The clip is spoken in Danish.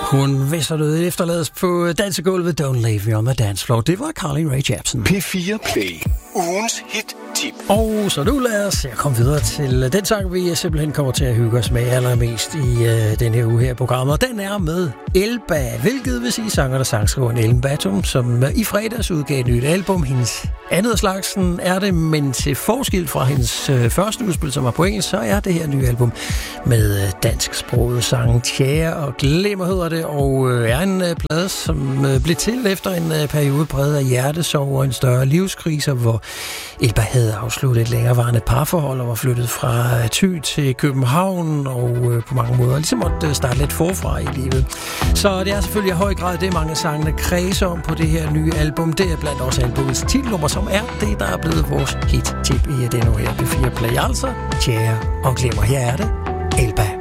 Hun visserlød efterlades på dansegulvet. Don't leave me on the dance floor. Det var Carly Rae Jepsen. P4 Play. Ugens hit-tip. Og så nu lad os komme videre til den sang, vi simpelthen kommer til at hygge os med allermest i den her uge her i programmet. Og den er med Elba, hvilket vil sige sanger, der sangskriveren Ellen Batum, som i fredags udgav et nyt album. Hendes andet slagsen er det, men til forskel fra hendes første udspil, som var på engelsk, så er det her nye album med dansksproget sang Tjære og Glemmer hedder det, og er en plade, som blev til efter en periode præget af hjertesorg og en større livskrise, hvor Elba havde afsluttet et længerevarende parforhold og var flyttet fra Thy til København og på mange måder ligesom måtte starte lidt forfra i livet. Så det er selvfølgelig i høj grad det, mange sangene kredser om på det her nye album. Det er blandt også albumets titelnummer, som er det, der er blevet vores hit-tip i denne her P4 Play. Altså Tjære og Glemmer. Her er det Elba.